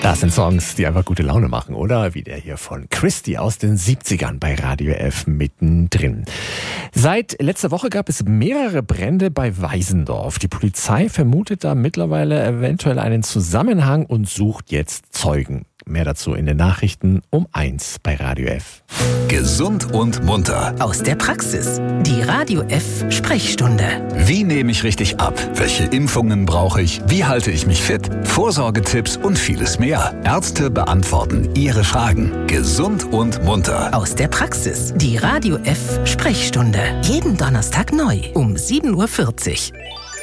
Das sind Songs, die einfach gute Laune machen, oder? Wie der hier von Christy aus den 70ern bei Radio F mittendrin. Seit letzter Woche gab es mehrere Brände bei Weisendorf. Die Polizei vermutet da mittlerweile eventuell einen Zusammenhang und sucht jetzt Zeugen. Mehr dazu in den Nachrichten um 1 bei Radio F. Gesund und munter. Aus der Praxis. Die Radio F Sprechstunde. Wie nehme ich richtig ab? Welche Impfungen brauche ich? Wie halte ich mich fit? Vorsorgetipps und vieles mehr. Ärzte beantworten Ihre Fragen. Gesund und munter. Aus der Praxis. Die Radio F Sprechstunde. Jeden Donnerstag neu um 7:40 Uhr.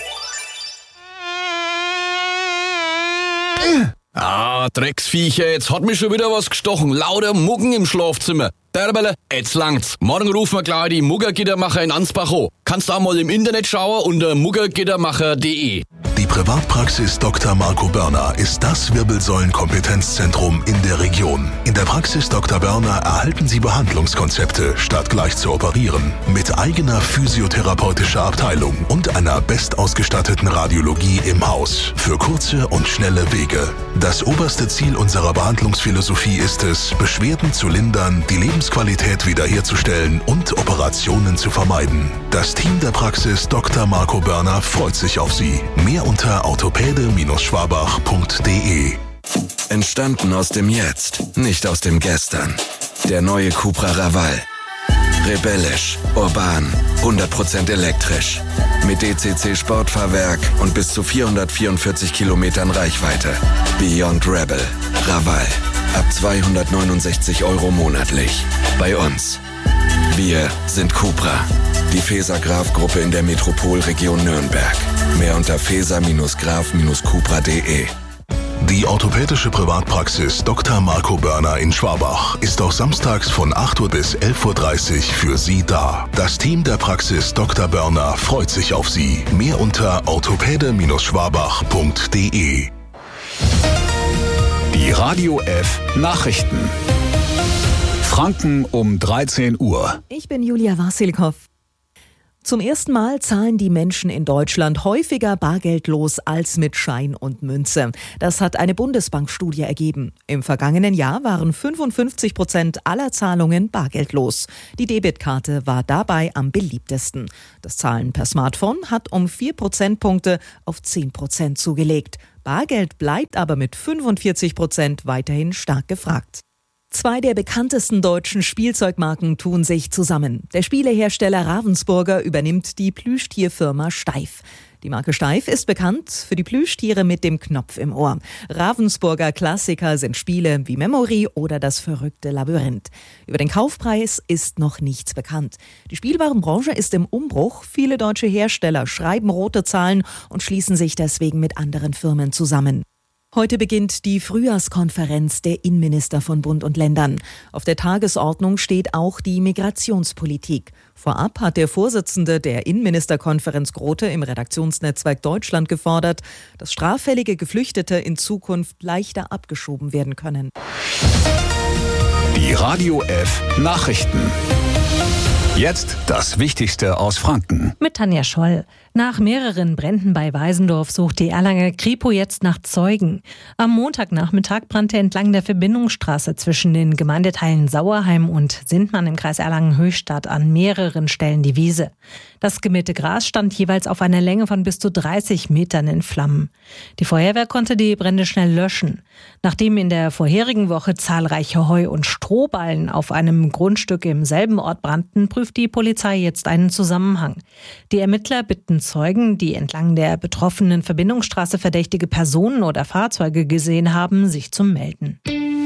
Drecksviecher, jetzt hat mich schon wieder was gestochen. Lauter Muggen im Schlafzimmer. Derbele, jetzt langt's. Morgen rufen wir gleich die Muggergittermacher in Ansbach an. Kannst auch mal im Internet schauen unter muggergittermacher.de. Die Privatpraxis Dr. Marco Börner ist das Wirbelsäulenkompetenzzentrum in der Region. In der Praxis Dr. Börner erhalten Sie Behandlungskonzepte, statt gleich zu operieren. Mit eigener physiotherapeutischer Abteilung und einer bestausgestatteten Radiologie im Haus. Für kurze und schnelle Wege. Das oberste Ziel unserer Behandlungsphilosophie ist es, Beschwerden zu lindern, die Lebensqualität wiederherzustellen und Operationen zu vermeiden. Das Team der Praxis Dr. Marco Börner freut sich auf Sie. Mehr unter orthopäde-schwabach.de. Entstanden aus dem Jetzt, nicht aus dem Gestern. Der neue Cupra Raval. Rebellisch, urban, 100% elektrisch. Mit DCC Sportfahrwerk und bis zu 444 Kilometern Reichweite. Beyond Rebel. Raval. Ab 269 € monatlich. Bei uns. Wir sind Cupra. Die Feser-Graf-Gruppe in der Metropolregion Nürnberg. Mehr unter feser-graf-cupra.de. Die orthopädische Privatpraxis Dr. Marco Börner in Schwabach ist auch samstags von 8 Uhr bis 11:30 Uhr für Sie da. Das Team der Praxis Dr. Börner freut sich auf Sie. Mehr unter orthopäde-schwabach.de. Die Radio F Nachrichten. Franken um 13 Uhr. Ich bin Julia Wasilkow. Zum ersten Mal zahlen die Menschen in Deutschland häufiger bargeldlos als mit Schein und Münze. Das hat eine Bundesbankstudie ergeben. Im vergangenen Jahr waren 55% aller Zahlungen bargeldlos. Die Debitkarte war dabei am beliebtesten. Das Zahlen per Smartphone hat um 4 Prozentpunkte auf 10% zugelegt. Bargeld bleibt aber mit 45% weiterhin stark gefragt. Zwei der bekanntesten deutschen Spielzeugmarken tun sich zusammen. Der Spielehersteller Ravensburger übernimmt die Plüschtierfirma Steif. Die Marke Steif ist bekannt für die Plüschtiere mit dem Knopf im Ohr. Ravensburger Klassiker sind Spiele wie Memory oder das verrückte Labyrinth. Über den Kaufpreis ist noch nichts bekannt. Die Spielwarenbranche ist im Umbruch. Viele deutsche Hersteller schreiben rote Zahlen und schließen sich deswegen mit anderen Firmen zusammen. Heute beginnt die Frühjahrskonferenz der Innenminister von Bund und Ländern. Auf der Tagesordnung steht auch die Migrationspolitik. Vorab hat der Vorsitzende der Innenministerkonferenz Grote im Redaktionsnetzwerk Deutschland gefordert, dass straffällige Geflüchtete in Zukunft leichter abgeschoben werden können. Die Radio F Nachrichten. Jetzt das Wichtigste aus Franken. Mit Tanja Scholl. Nach mehreren Bränden bei Weisendorf sucht die Erlanger Kripo jetzt nach Zeugen. Am Montagnachmittag brannte entlang der Verbindungsstraße zwischen den Gemeindeteilen Sauerheim und Sindmann im Kreis Erlangen-Höchstadt an mehreren Stellen die Wiese. Das gemähte Gras stand jeweils auf einer Länge von bis zu 30 Metern in Flammen. Die Feuerwehr konnte die Brände schnell löschen. Nachdem in der vorherigen Woche zahlreiche Heu- und Strohballen auf einem Grundstück im selben Ort brannten, prüft die Polizei jetzt einen Zusammenhang. Die Ermittler bitten Zeugen, die entlang der betroffenen Verbindungsstraße verdächtige Personen oder Fahrzeuge gesehen haben, sich zu melden.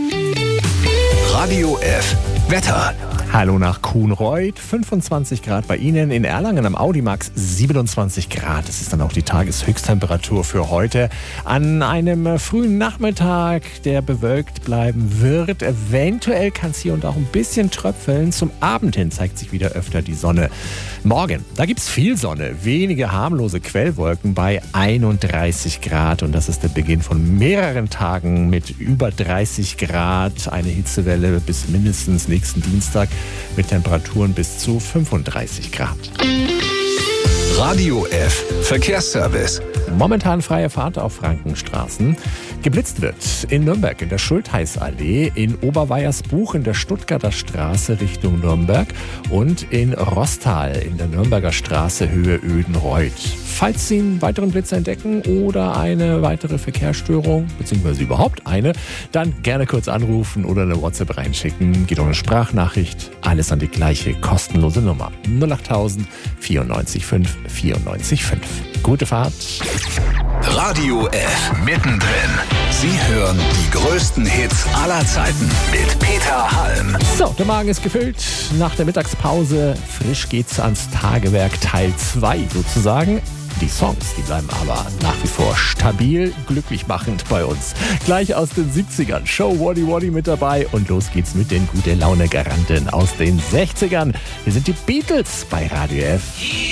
Radio F Wetter. Hallo nach Kuhnreuth, 25 Grad bei Ihnen, in Erlangen am Audimax 27 Grad. Das ist dann auch die Tageshöchsttemperatur für heute. An einem frühen Nachmittag, der bewölkt bleiben wird. Eventuell kann es hier und auch ein bisschen tröpfeln. Zum Abend hin zeigt sich wieder öfter die Sonne. Morgen, da gibt es viel Sonne, wenige harmlose Quellwolken bei 31 Grad. Und das ist der Beginn von mehreren Tagen mit über 30 Grad. Eine Hitzewelle bis mindestens nächsten Dienstag mit Temperaturen bis zu 35 Grad. Radio F Verkehrsservice. Momentan freie Fahrt auf Frankenstraßen. Geblitzt wird in Nürnberg in der Schultheißallee, in Oberweiersbuch in der Stuttgarter Straße Richtung Nürnberg und in Rostal in der Nürnberger Straße Höhe Ödenreuth. Falls Sie einen weiteren Blitz entdecken oder eine weitere Verkehrsstörung, beziehungsweise überhaupt eine, dann gerne kurz anrufen oder eine WhatsApp reinschicken. Geht auch eine Sprachnachricht. Alles an die gleiche kostenlose Nummer. 08000 94 5 94 5. Gute Fahrt. Radio F. Mittendrin. Sie hören die größten Hits aller Zeiten mit Peter Halm. So, der Magen ist gefüllt. Nach der Mittagspause frisch geht's ans Tagewerk Teil 2 sozusagen. Die Songs, die bleiben aber nach wie vor stabil, glücklich machend bei uns. Gleich aus den 70ern. Show Waddy Waddy mit dabei und los geht's mit den Gute-Laune-Garanten aus den 60ern. Wir sind die Beatles bei Radio F.